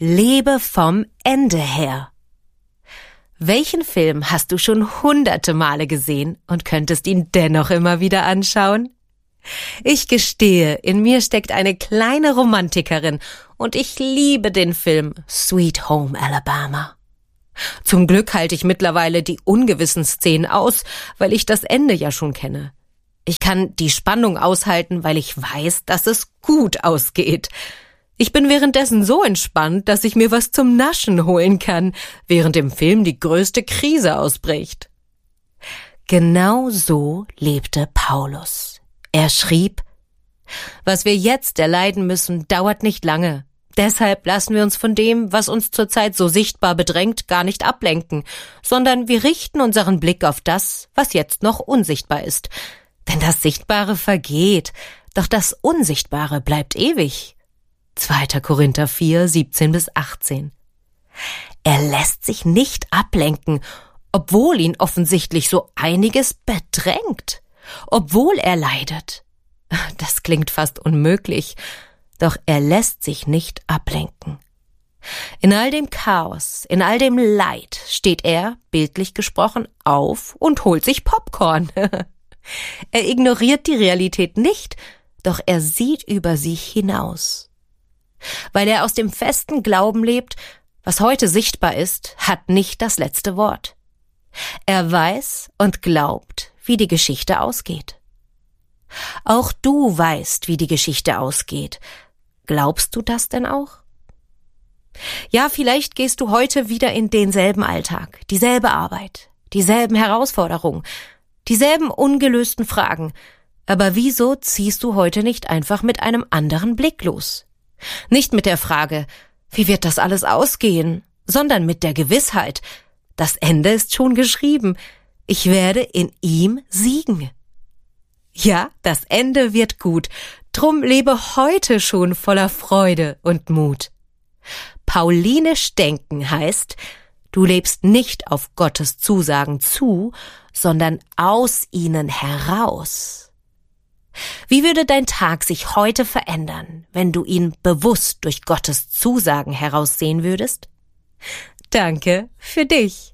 Lebe vom Ende her. Welchen Film hast du schon hunderte Male gesehen und könntest ihn dennoch immer wieder anschauen? Ich gestehe, in mir steckt eine kleine Romantikerin und ich liebe den Film Sweet Home Alabama. Zum Glück halte ich mittlerweile die ungewissen Szenen aus, weil ich das Ende ja schon kenne. Ich kann die Spannung aushalten, weil ich weiß, dass es gut ausgeht. Ich bin währenddessen so entspannt, dass ich mir was zum Naschen holen kann, während im Film die größte Krise ausbricht. Genau so lebte Paulus. Er schrieb: Was wir jetzt erleiden müssen, dauert nicht lange. Deshalb lassen wir uns von dem, was uns zurzeit so sichtbar bedrängt, gar nicht ablenken, sondern wir richten unseren Blick auf das, was jetzt noch unsichtbar ist. Denn das Sichtbare vergeht, doch das Unsichtbare bleibt ewig. 2. Korinther 4, 17-18. Er lässt sich nicht ablenken, obwohl ihn offensichtlich so einiges bedrängt, obwohl er leidet. Das klingt fast unmöglich, doch er lässt sich nicht ablenken. In all dem Chaos, in all dem Leid steht er, bildlich gesprochen, auf und holt sich Popcorn. Er ignoriert die Realität nicht, doch er sieht über sie hinaus. Weil er aus dem festen Glauben lebt, was heute sichtbar ist, hat nicht das letzte Wort. Er weiß und glaubt, wie die Geschichte ausgeht. Auch du weißt, wie die Geschichte ausgeht. Glaubst du das denn auch? Ja, vielleicht gehst du heute wieder in denselben Alltag, dieselbe Arbeit, dieselben Herausforderungen, dieselben ungelösten Fragen. Aber wieso ziehst du heute nicht einfach mit einem anderen Blick los? Nicht mit der Frage, wie wird das alles ausgehen, sondern mit der Gewissheit, das Ende ist schon geschrieben, ich werde in ihm siegen. Ja, das Ende wird gut, drum lebe heute schon voller Freude und Mut. Paulinisch denken heißt, du lebst nicht auf Gottes Zusagen zu, sondern aus ihnen heraus. Wie würde dein Tag sich heute verändern, wenn du ihn bewusst durch Gottes Zusagen heraussehen würdest? Danke für dich.